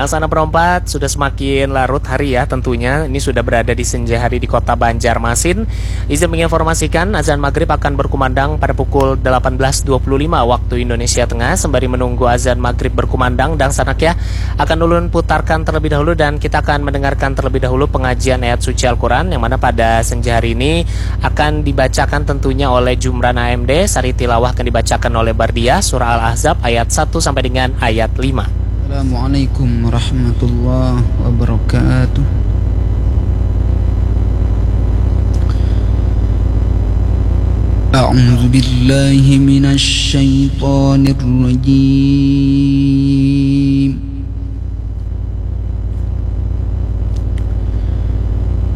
Yang sana perempat sudah semakin larut hari ya tentunya. Ini sudah berada di senja hari di kota Banjarmasin. Izin menginformasikan azan maghrib akan berkumandang pada pukul 18.25 waktu Indonesia Tengah. Sembari menunggu azan maghrib berkumandang, dan sanak ya akan ulun putarkan terlebih dahulu dan kita akan mendengarkan terlebih dahulu pengajian ayat suci Al-Quran yang mana pada senja hari ini akan dibacakan tentunya oleh Jumran AMD. Sari tilawah akan dibacakan oleh Bardiyah surah Al-Ahzab ayat 1 sampai dengan ayat 5. Assalamualaikum warahmatullahi wabarakatuh. A'udzu billahi minasy syaithanir rajim.